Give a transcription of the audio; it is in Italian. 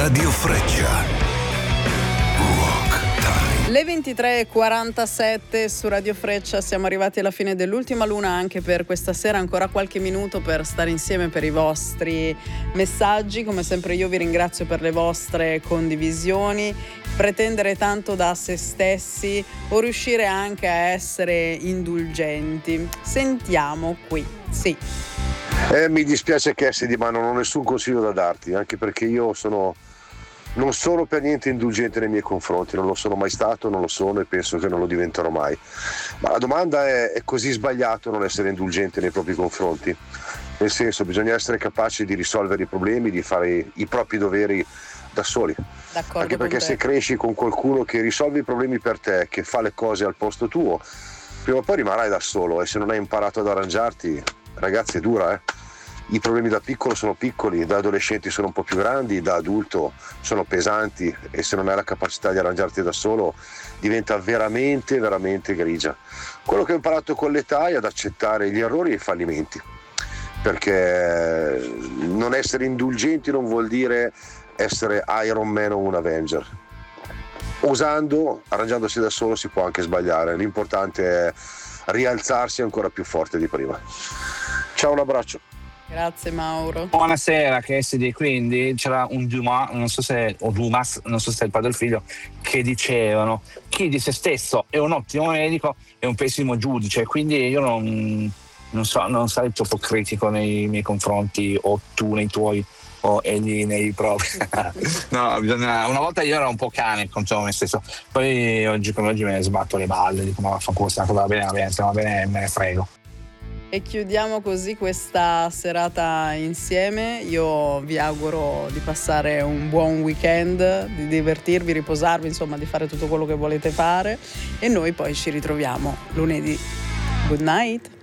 Radio Freccia. Le 23:47 su Radio Freccia, siamo arrivati alla fine dell'ultima luna anche per questa sera, ancora qualche minuto per stare insieme per i vostri messaggi. Come sempre io vi ringrazio per le vostre condivisioni. Pretendere tanto da se stessi o riuscire anche a essere indulgenti. Sentiamo qui, sì. Mi dispiace Cassidy, ma non ho nessun consiglio da darti, anche perché io non sono per niente indulgente nei miei confronti, non lo sono mai stato, non lo sono e penso che non lo diventerò mai. Ma la domanda è così sbagliato non essere indulgente nei propri confronti? Nel senso, bisogna essere capaci di risolvere i problemi, di fare i propri doveri da soli. D'accordo. Anche perché se cresci con qualcuno che risolve i problemi per te, che fa le cose al posto tuo, prima o poi rimarrai da solo, e se non hai imparato ad arrangiarti, ragazzi, è dura, I problemi da piccolo sono piccoli, da adolescenti sono un po' più grandi, da adulto sono pesanti, e se non hai la capacità di arrangiarti da solo diventa veramente, veramente grigia. Quello che ho imparato con l'età è ad accettare gli errori e i fallimenti, perché non essere indulgenti non vuol dire essere Iron Man o un Avenger. Osando, arrangiandosi da solo, si può anche sbagliare, l'importante è rialzarsi ancora più forte di prima. Ciao, un abbraccio. Grazie Mauro. Buonasera Cassidy, quindi c'era un Dumas, non so se è il padre o il figlio, che dicevano: chi di se stesso è un ottimo medico è un pessimo giudice, quindi io non sarei troppo critico nei miei confronti, o tu nei tuoi o egli nei propri. No, una volta io ero un po' cane contro me stesso, poi oggi come oggi me ne sbatto le balle, dico ma vaffanculo, sta cosa va bene, se va bene me ne frego. E chiudiamo così questa serata insieme. Io vi auguro di passare un buon weekend, di divertirvi, riposarvi, insomma di fare tutto quello che volete fare, e noi poi ci ritroviamo lunedì. Good night.